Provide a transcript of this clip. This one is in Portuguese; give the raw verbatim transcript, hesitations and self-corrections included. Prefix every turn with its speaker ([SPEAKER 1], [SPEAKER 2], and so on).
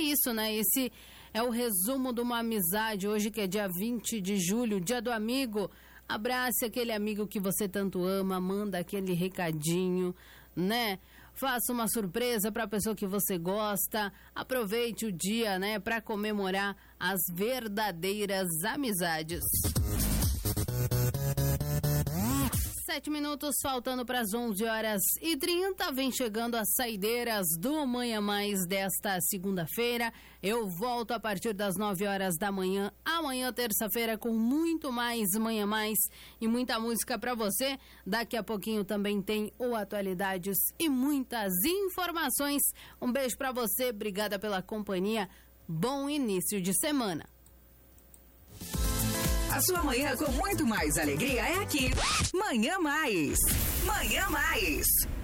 [SPEAKER 1] isso, né? Esse é o resumo de uma amizade, hoje que é dia vinte de julho, dia do amigo. Abrace aquele amigo que você tanto ama, manda aquele recadinho, né? Faça uma surpresa para a pessoa que você gosta. Aproveite o dia, né, para comemorar as verdadeiras amizades. Sete minutos faltando para as onze horas e trinta, vem chegando as saideiras do Manhã Mais desta segunda-feira. Eu volto a partir das nove horas da manhã, amanhã terça-feira, com muito mais Manhã Mais e muita música para você. Daqui a pouquinho também tem o Atualidades e muitas informações. Um beijo para você, obrigada pela companhia, bom início de semana.
[SPEAKER 2] A sua manhã com muito mais alegria é aqui. Manhã Mais. Manhã Mais.